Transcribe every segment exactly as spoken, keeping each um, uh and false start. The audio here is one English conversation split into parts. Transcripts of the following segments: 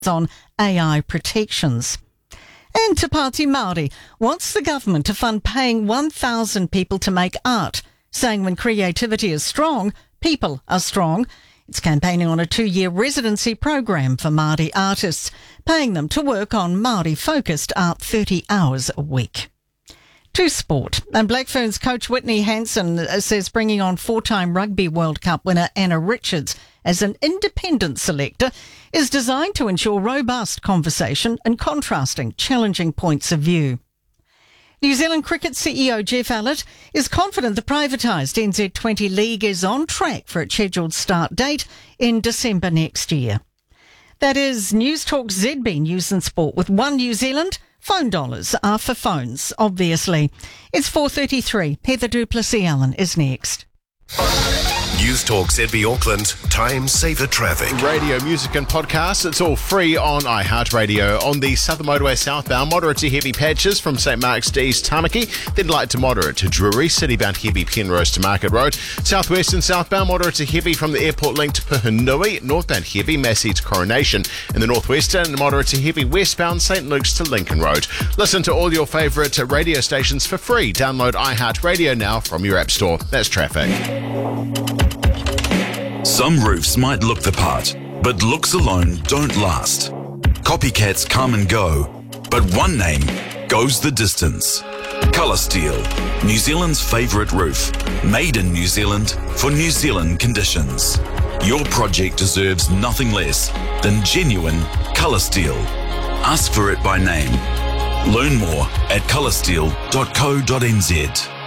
on A I protections. And Te Pāti Māori wants the government to fund paying one thousand people to make art, saying when creativity is strong, people are strong. It's campaigning on a two-year residency program for Māori artists, paying them to work on Māori-focused art thirty hours a week. To sport. And Black Ferns coach Whitney Hansen says bringing on four-time Rugby World Cup winner Anna Richards as an independent selector is designed to ensure robust conversation and contrasting, challenging points of view. New Zealand Cricket C E O Jeff Allett is confident the privatised N Z twenty League is on track for its scheduled start date in December next year. That is News Talk Z B News and Sport with One New Zealand. Phone dollars are for phones, obviously. It's four thirty-three. Heather Duplessis-Allen is next. News Talk Z B Auckland, time saver traffic. Radio, music and podcasts, it's all free on iHeartRadio. On the Southern Motorway southbound, moderate to heavy patches from St Mark's to East Tamaki, then light to moderate to Drury, citybound heavy Penrose to Market Road. Southwest and southbound, moderate to heavy from the airport link to Puhinui, northbound heavy Massey to Coronation. In the northwestern, moderate to heavy westbound St Luke's to Lincoln Road. Listen to all your favourite radio stations for free. Download iHeartRadio now from your app store. That's traffic. Some roofs might look the part, but looks alone don't last. Copycats come and go, but one name goes the distance. Colour Steel, New Zealand's favourite roof, made in New Zealand for New Zealand conditions. Your project deserves nothing less than genuine Colour Steel. Ask for it by name. Learn more at colour steel dot co dot n z.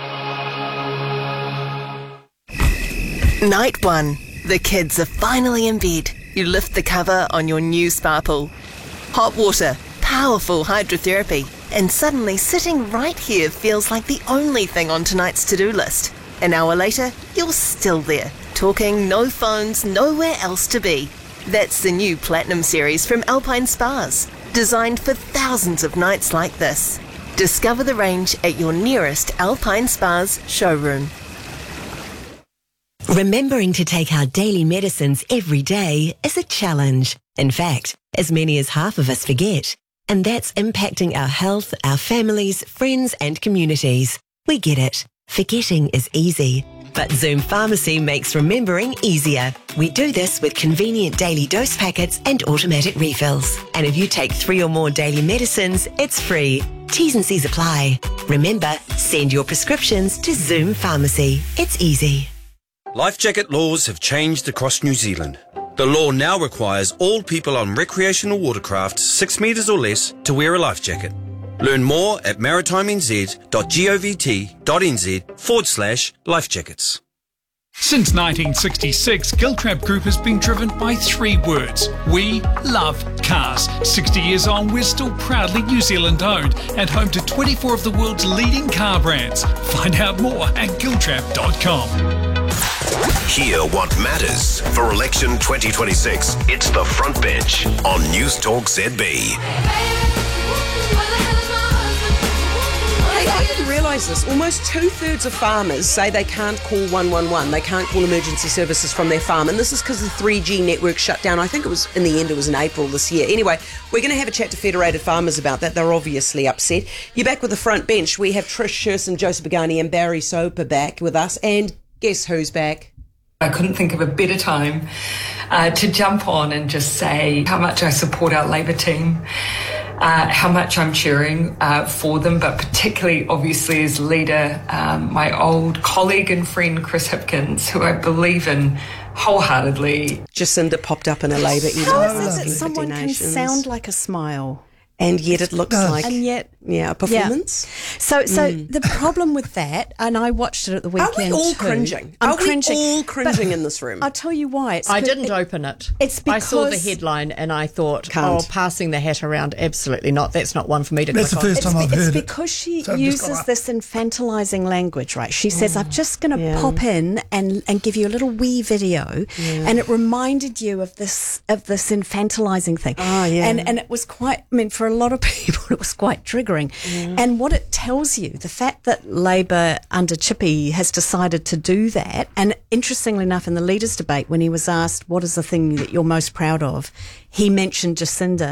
Night one. The kids are finally in bed. You lift the cover on your new Sparkle. Hot water, powerful hydrotherapy, and suddenly sitting right here feels like the only thing on tonight's to-do list. An hour later, you're still there, talking, no phones, nowhere else to be. That's the new Platinum series from Alpine Spas, designed for thousands of nights like this. Discover the range at your nearest Alpine Spas showroom. Remembering to take our daily medicines every day is a challenge. In fact, as many as half of us forget. And that's impacting our health, our families, friends and communities. We get it. Forgetting is easy. But Zoom Pharmacy makes remembering easier. We do this with convenient daily dose packets and automatic refills. And if you take three or more daily medicines, it's free. T's and C's apply. Remember, send your prescriptions to Zoom Pharmacy. It's easy. Life jacket laws have changed across New Zealand. The law now requires all people on recreational watercraft six metres or less to wear a life jacket. Learn more at maritimez.govt.nz forward slash life jackets. Since nineteen sixty-six, Giltrap Group has been driven by three words. We love cars. sixty years on, we're still proudly New Zealand owned and home to twenty-four of the world's leading car brands. Find out more at giltrap dot com. Hear what matters for election twenty twenty-six. It's the front bench on News Talk Z B. I didn't realise this. Almost two-thirds of farmers say they can't call one one one. They can't call emergency services from their farm. And this is because the three G network shut down. I think it was, in the end, it was in April this year. Anyway, we're going to have a chat to Federated Farmers about that. They're obviously upset. You're back with the front bench. We have Trish Sherson, Joseph Pagani and Barry Soper back with us. And guess who's back? I couldn't think of a better time uh, to jump on and just say how much I support our Labour team, uh, how much I'm cheering uh, for them, but particularly, obviously, as leader, um, my old colleague and friend Chris Hipkins, who I believe in wholeheartedly. Jacinda popped up in a Labour email. How is it that someone can sound like a smile? And yet it looks like and yet, yeah, a performance. Yeah. So so mm. the problem with that, and I watched it at the weekend. Are we all too. cringing? I'm Are cringing. we all cringing but in this room? I'll tell you why. It's I didn't it, open it. It's because I saw the headline and I thought, Can't. oh, passing the hat around, absolutely not. That's not one for me to That's click the first on. time it's, I've it's heard because she so uses this infantilizing language, right? She says, Mm. I'm just going to Yeah. pop in and, and give you a little wee video. Yeah. And it reminded you of this of this infantilizing thing. Oh, yeah. And, and it was quite, I mean, for a a lot of people it was quite triggering. Mm. And what it tells you, the fact that Labour under Chippy has decided to do that, and interestingly enough, in the leaders' debate, when he was asked what is the thing that you're most proud of, he mentioned Jacinda